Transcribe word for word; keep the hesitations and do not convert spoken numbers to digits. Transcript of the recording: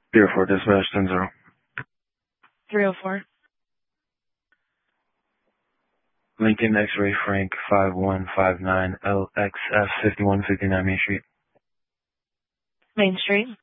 Zero four dispatch ten zero. three oh four. Lincoln X-Ray Frank five one five nine L X F fifty-one fifty-nine Main Street. Main Street.